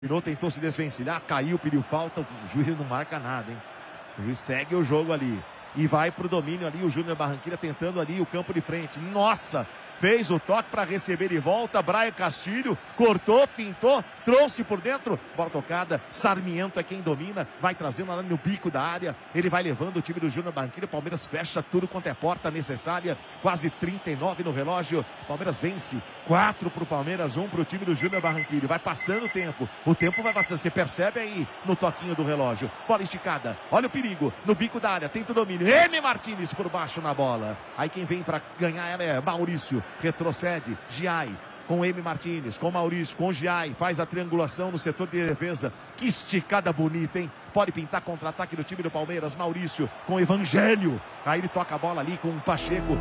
Tentou se desvencilhar, caiu, pediu falta, o juiz não marca nada, hein? O juiz segue o jogo ali e vai pro domínio ali, o Júnior Barranquilla tentando ali o campo de frente. Nossa! Fez o toque para receber de volta, Brian Castilho, cortou, fintou, trouxe por dentro, bola tocada, Sarmiento é quem domina, vai trazendo lá no bico da área, ele vai levando o time do Júnior Barranquilla, Palmeiras fecha tudo quanto é porta necessária, quase 39 no relógio, Palmeiras vence, 4 pro Palmeiras, 1 pro time do Júnior Barranquilla, vai passando o tempo vai passando, você percebe aí no toquinho do relógio, bola esticada, olha o perigo, no bico da área, tenta o domínio, M. Martínez por baixo na bola, aí quem vem para ganhar ela é Maurício, retrocede, Giai, com M. Martínez, com Maurício, com Giai, faz a triangulação no setor de defesa, que esticada bonita, hein? Pode pintar contra-ataque do time do Palmeiras, Maurício, com Evangelho, aí ele toca a bola ali com o Pacheco,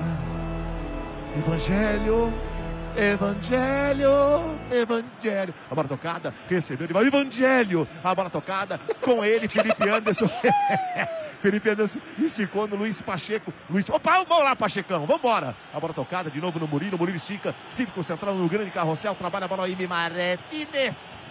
Evangelho, a bola tocada, recebeu de volta, Evangelho, a bola tocada, com ele, Felipe Anderson, Felipe Anderson esticou no Luiz Pacheco, opa, vamos lá Pachecão, vamos embora, a bola tocada de novo no Murilo estica, círculo central no grande carrossel, trabalha a bola aí, Martínez.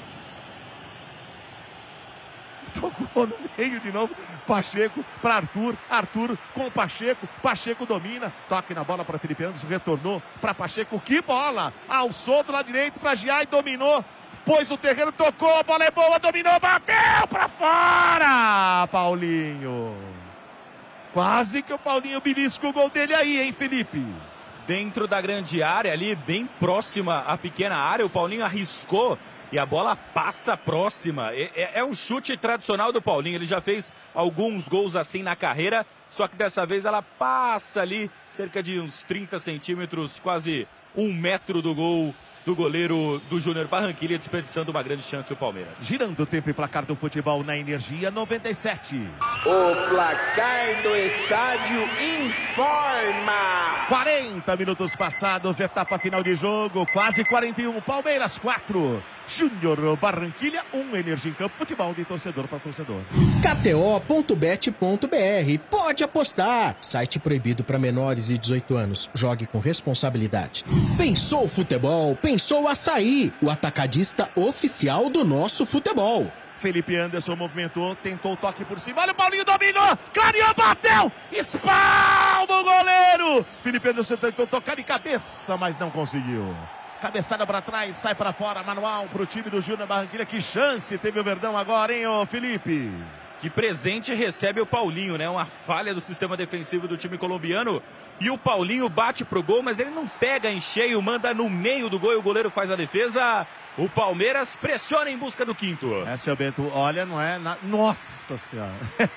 Tocou no meio de novo, Pacheco para Arthur com o Pacheco domina, toque na bola para Felipe Anderson, retornou para Pacheco, que bola, alçou do lado direito para Giai, dominou, pôs no terreno, tocou, a bola é boa, dominou, bateu para fora, Paulinho, quase que o Paulinho belisca o gol dele aí, hein, Felipe? Dentro da grande área ali, bem próxima à pequena área, o Paulinho arriscou, e a bola passa próxima. É um chute tradicional do Paulinho. Ele já fez alguns gols assim na carreira, só que dessa vez ela passa ali cerca de uns 30 centímetros, quase 1 metro do gol do goleiro do Júnior Barranquilla, desperdiçando uma grande chance o Palmeiras. Girando o tempo e placar do futebol na Energia 97. O placar do estádio informa. 40 minutos passados, etapa final de jogo, quase 41. Palmeiras 4. Júnior Barranquilla 1, Energia em Campo, futebol de torcedor para torcedor. KTO.bet.br, pode apostar. Site proibido para menores de 18 anos. Jogue com responsabilidade. Pensou futebol? Pensou Açaí, o atacadista oficial do nosso futebol. Felipe Anderson movimentou, tentou o toque por cima, olha o Paulinho, dominou, clareou, bateu, espalma o goleiro. Felipe Anderson tentou tocar de cabeça, mas não conseguiu. Cabeçada para trás, sai para fora, manual para o time do Júnior Barranquilla. Que chance teve o Verdão agora, hein, ô Felipe? Que presente recebe o Paulinho, né? Uma falha do sistema defensivo do time colombiano. E o Paulinho bate pro gol, mas ele não pega em cheio, manda no meio do gol e o goleiro faz a defesa. O Palmeiras pressiona em busca do quinto. Seu Bento, olha, não é... Nossa Senhora...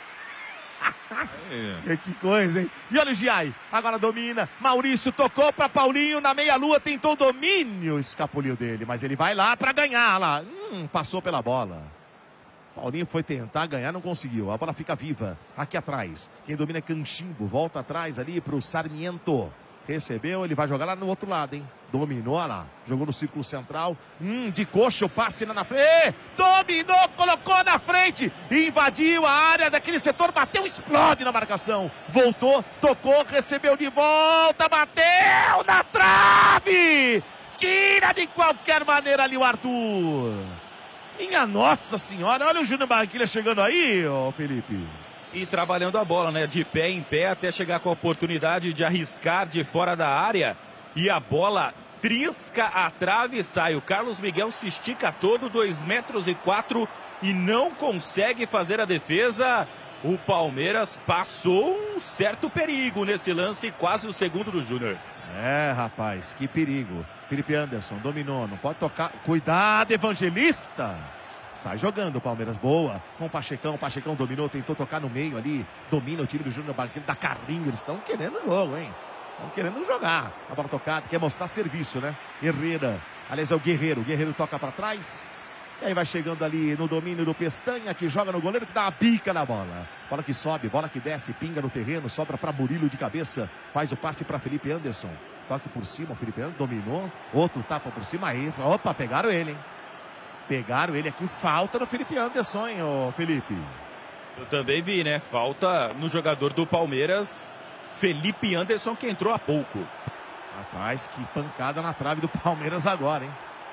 Que coisa, hein? E olha o Giai, agora domina, Maurício tocou para Paulinho na meia-lua, tentou domínio, escapuliu dele, mas ele vai lá para ganhar lá. Passou pela bola. Paulinho foi tentar ganhar, não conseguiu. A bola fica viva aqui atrás. Quem domina é Canchimbo, volta atrás ali para o Sarmiento. Recebeu, ele vai jogar lá no outro lado, hein? Dominou, olha lá. Jogou no círculo central. De coxa, o passe lá na frente. Dominou, colocou na frente. Invadiu a área daquele setor. Bateu, explode na marcação. Voltou, tocou, recebeu de volta. Bateu na trave. Tira de qualquer maneira ali o Arthur. Minha Nossa Senhora. Olha o Júnior Barranquilla chegando aí, ô Felipe. E trabalhando a bola, né? De pé em pé até chegar com a oportunidade de arriscar de fora da área. E a bola trisca a trave e sai. O Carlos Miguel se estica todo, 2,4 metros e não consegue fazer a defesa. O Palmeiras passou um certo perigo nesse lance, quase o segundo do Júnior. Rapaz, que perigo. Felipe Anderson dominou, não pode tocar. Cuidado, Evangelista. Sai jogando o Palmeiras, boa, com o Pachecão dominou, tentou tocar no meio ali, domina o time do Júnior Barranquilla, dá carrinho, eles estão querendo o jogo, hein? Estão querendo jogar, a bola tocada, quer mostrar serviço, né? Herrera, aliás é o Guerreiro toca para trás, e aí vai chegando ali no domínio do Pestanha, que joga no goleiro, que dá uma bica na bola. Bola que sobe, bola que desce, pinga no terreno, sobra para Murilo de cabeça, faz o passe para Felipe Anderson, toque por cima, o Felipe Anderson dominou, outro tapa por cima, aí, opa, pegaram ele, hein? Pegaram ele aqui, falta no Felipe Anderson, hein, ô Felipe? Eu também vi, né? Falta no jogador do Palmeiras, Felipe Anderson, que entrou há pouco. Rapaz, que pancada na trave do Palmeiras agora, hein?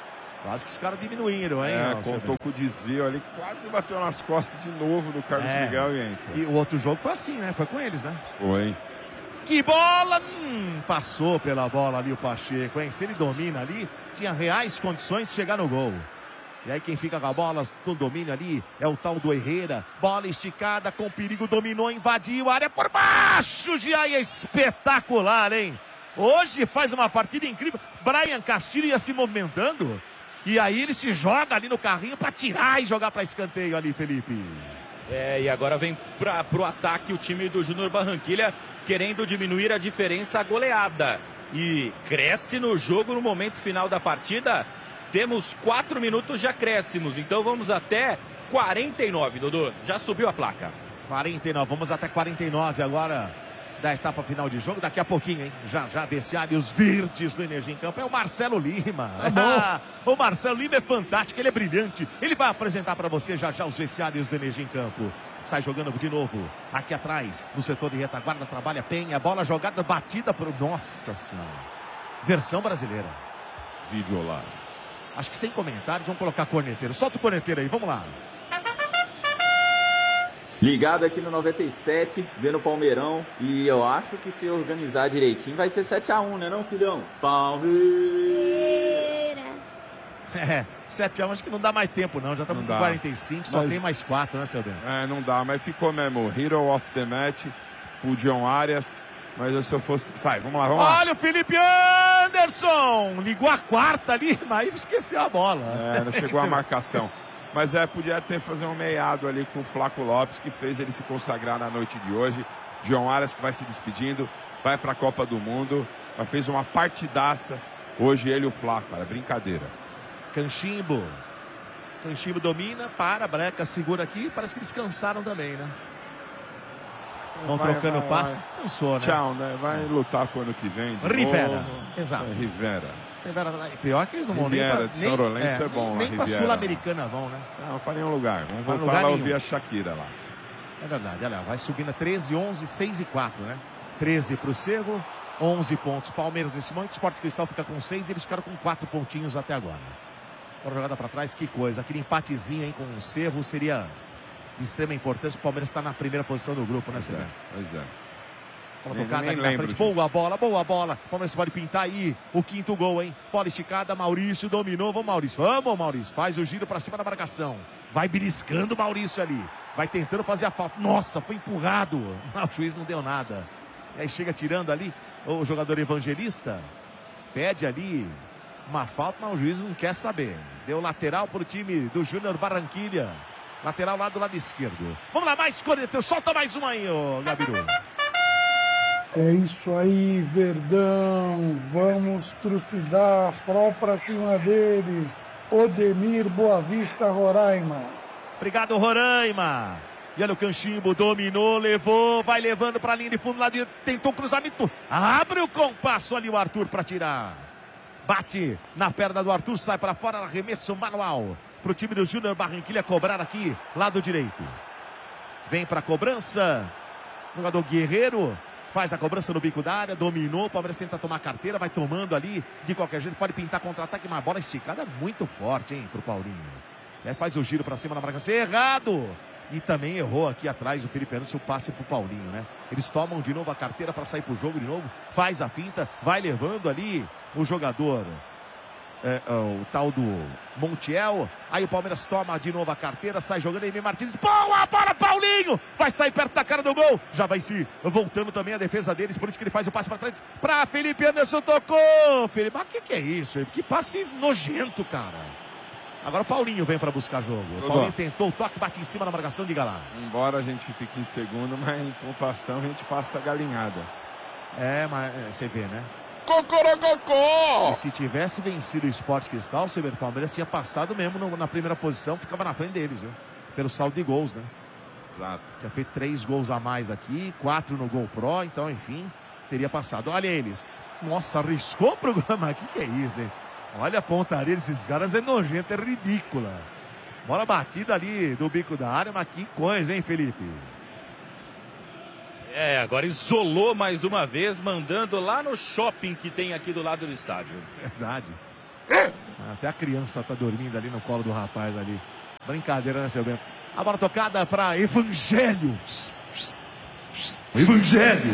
Quase que os caras diminuíram, hein? Contou com o desvio ali, quase bateu nas costas de novo do Carlos Miguel e entra. E o outro jogo foi assim, né? Foi com eles, né? Foi. Que bola! Passou pela bola ali o Pacheco, hein? Se ele domina ali, tinha reais condições de chegar no gol. E aí quem fica com a bola, todo domínio ali, é o tal do Herrera. Bola esticada, com perigo, dominou, invadiu a área por baixo. Giai é espetacular, hein? Hoje faz uma partida incrível. Brian Castilho ia se movimentando. E aí ele se joga ali no carrinho para tirar e jogar para escanteio ali, Felipe. E agora vem pro ataque o time do Júnior Barranquilla, querendo diminuir a diferença goleada. E cresce no jogo no momento final da partida. Temos 4 minutos de acréscimos, então vamos até 49, Dodô. Já subiu a placa. 49, vamos até 49 agora da etapa final de jogo. Daqui a pouquinho, hein? Já vestiários verdes do Energia em Campo. É o Marcelo Lima. O Marcelo Lima é fantástico, ele é brilhante. Ele vai apresentar para você já os vestiários do Energia em Campo. Sai jogando de novo. Aqui atrás, no setor de retaguarda, trabalha Penha. Bola jogada, batida por... Nossa Senhora. Versão brasileira. Vídeo lá. Acho que sem comentários, vamos colocar corneteiro. Solta o corneteiro aí, vamos lá. Ligado aqui no 97, vendo o Palmeirão. E eu acho que se organizar direitinho vai ser 7-1, né não, filhão? Palmeiras! 7-1, acho que não dá mais tempo não. Já estamos com 45, só tem mais 4, né, seu Ben? Não dá, mas ficou mesmo. Hero of the match, o John Arias. Mas se eu fosse... Sai, vamos lá. Olha o Felipe Anderson! Ligou a quarta ali, mas esqueceu a bola. Não chegou a marcação. Mas podia ter fazer um meiado ali com o Flaco Lopes, que fez ele se consagrar na noite de hoje. John Arias que vai se despedindo, vai para a Copa do Mundo, mas fez uma partidaça. Hoje ele e o Flaco, cara, brincadeira. Canchimbo domina, Breca segura aqui, parece que eles cansaram também, né? Vão trocando passe, cansou, né? Tchau, né? Vai lutar pro ano que vem. Rivera, exato. Rivera. Pior que eles não vão nem de São Lourenço é bom, nem pra Sul-Americana vão, né? Não, para nenhum lugar. Vamos voltar lá ouvir a Shakira lá. É verdade, olha lá, vai subindo a 13, 11, 6 e 4, né? 13 pro Cerro, 11 pontos. Palmeiras nesse momento, Sport Cristal fica com 6 e eles ficaram com 4 pontinhos até agora. Uma jogada para trás, que coisa. Aquele empatezinho aí com o Cerro seria de extrema importância. O Palmeiras está na primeira posição do grupo, né, Silvio? Pois é. Tocada aqui na frente. Boa bola. O Palmeiras pode pintar aí o quinto gol, hein? Bola esticada, Maurício dominou. Vamos, Maurício. Faz o giro para cima da marcação. Vai beliscando o Maurício ali. Vai tentando fazer a falta. Nossa, foi empurrado. O juiz não deu nada. E aí chega tirando ali o jogador Evangelista. Pede ali uma falta, mas o juiz não quer saber. Deu lateral para o time do Júnior Barranquilla. Lateral lá do lado esquerdo. Vamos lá, mais corneteiro. Solta mais um aí, ô Gabiru. É isso aí, Verdão. Vamos trucidar, fró pra cima deles. Odemir, Boa Vista, Roraima. Obrigado, Roraima. E olha o Canchimbo, dominou, levou, vai levando pra linha de fundo lá direito. Tentou cruzamento. Abre o compasso ali o Arthur pra tirar. Bate na perna do Arthur, sai pra fora, arremesso manual pro time do Júnior Barranquilla cobrar aqui, lado direito. Vem pra cobrança. Jogador Guerreiro. Faz a cobrança no bico da área, dominou, o Palmeiras tenta tomar carteira, vai tomando ali, de qualquer jeito, pode pintar contra-ataque, uma bola esticada muito forte, hein, pro Paulinho. E aí faz o giro pra cima na marcação, errado! E também errou aqui atrás o Felipe Anderson, o passe pro Paulinho, né? Eles tomam de novo a carteira para sair pro jogo de novo, faz a finta, vai levando ali o jogador, o tal do Montiel. Aí o Palmeiras toma de novo a carteira, sai jogando aí, Martins. Boa bola, Paulinho! Vai sair perto da cara do gol. Já vai se voltando também a defesa deles, por isso que ele faz o passe para trás. Para Felipe Anderson, tocou. Felipe, mas que é isso? Que passe nojento, cara. Agora o Paulinho vem para buscar jogo. O Paulinho tentou o toque, bate em cima na marcação, diga lá. Embora a gente fique em segundo, mas em pontuação a gente passa a galinhada. Mas você vê, né? Cocorococó! E se tivesse vencido o Sport Cristal, o Palmeiras tinha passado mesmo na primeira posição, ficava na frente deles, viu? Pelo saldo de gols, né? Exato. Tinha feito 3 gols a mais aqui, 4 no Gol Pro, então, enfim, teria passado. Olha eles. Nossa, arriscou o programa. Que é isso, hein? Olha a pontaria desses caras, é nojenta, é ridícula. Bola batida ali do bico da área, mas que coisa, hein, Felipe? Agora isolou mais uma vez, mandando lá no shopping que tem aqui do lado do estádio. Verdade. Até a criança tá dormindo ali no colo do rapaz ali. Brincadeira, né, seu Bento? A bola tocada para Evangelho. Evangelho.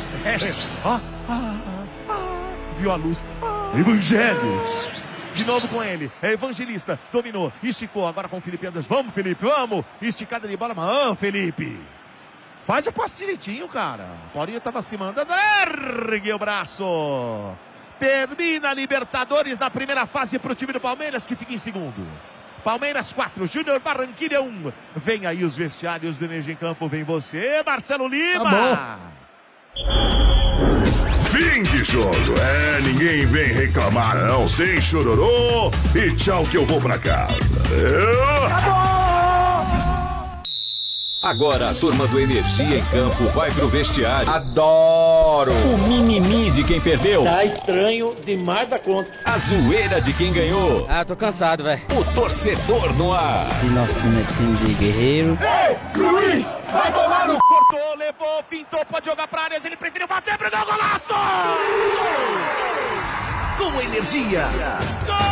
Viu a luz. Evangelho. De novo com ele. É Evangelista. Dominou. Esticou. Agora com o Felipe Anderson. Vamos, Felipe. Vamos. Esticada de bola. Felipe. Faz o passe direitinho, cara. Paulinho tava se mandando. Ergue o braço. Termina a Libertadores na primeira fase para o time do Palmeiras, que fica em segundo. Palmeiras 4, Júnior Barranquilla 1. Vem aí os vestiários do Energia em Campo. Vem você, Marcelo Lima. Tá fim de jogo. Ninguém vem reclamar não. Sem chororô. E tchau que eu vou pra casa. Agora a turma do Energia em Campo vai pro vestiário. Adoro! O mimimi de quem perdeu. Tá estranho demais da conta. A zoeira de quem ganhou. Tô cansado, velho. O torcedor no ar. E nosso time de guerreiro. Ei, Luiz! Vai tomar no... Cortou, levou, fintou, pode jogar pra áreas. Ele preferiu bater pro golaço! Com Energia. Gol!